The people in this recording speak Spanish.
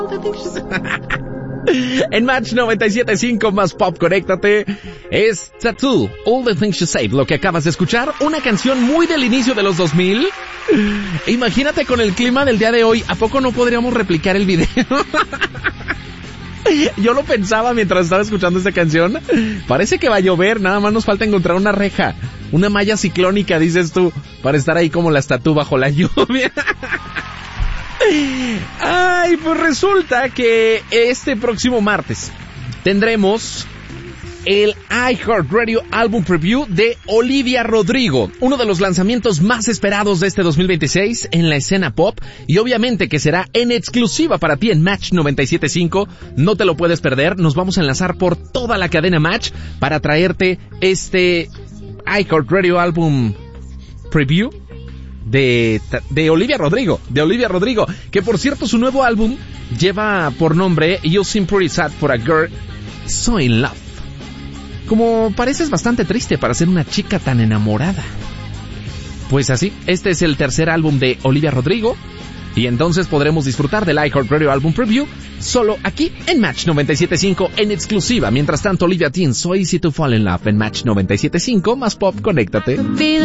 En Match 97.5 más pop, conéctate. Es Tattoo, All the Things You Say. Lo que acabas de escuchar, una canción muy del inicio de los 2000. Imagínate con el clima del día de hoy, ¿a poco no podríamos replicar el video? Yo lo pensaba mientras estaba escuchando esta canción. Parece que va a llover, nada más nos falta encontrar una reja, una malla ciclónica, dices tú, para estar ahí como la estatua bajo la lluvia. Ay, pues resulta que este próximo martes tendremos el iHeartRadio Album Preview de Olivia Rodrigo, uno de los lanzamientos más esperados de este 2026 en la escena pop, y obviamente que será en exclusiva para ti en Match 97.5, no te lo puedes perder. Nos vamos a enlazar por toda la cadena Match para traerte este iHeartRadio Album Preview de Olivia Rodrigo, que por cierto su nuevo álbum lleva por nombre You Seem Pretty Sad for a Girl So In Love. Como pareces bastante triste para ser una chica tan enamorada. Pues así, este es el tercer álbum de Olivia Rodrigo, y entonces podremos disfrutar del iHeartRadio Album Preview solo aquí en Match 97.5 en exclusiva. Mientras tanto, Olivia Dean, So Easy to Fall in Love en Match 97.5 más pop, conéctate.